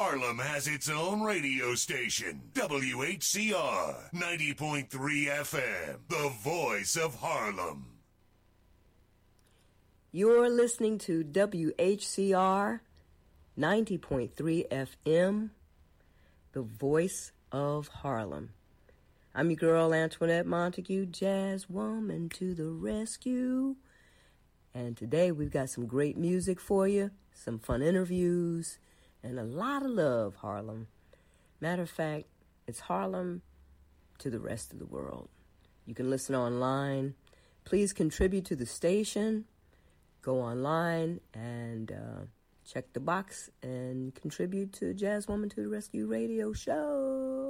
Harlem has its own radio station, WHCR 90.3 FM, the voice of Harlem. You're listening to WHCR 90.3 FM, the voice of Harlem. I'm your girl, Antoinette Montague, jazz woman to the rescue. And today we've got some great music for you, some fun interviews, and a lot of love, Harlem. Matter of fact, it's Harlem to the rest of the world. You can listen online. Please contribute to the station. Go online and check the box and contribute to Jazz Woman to the Rescue radio show.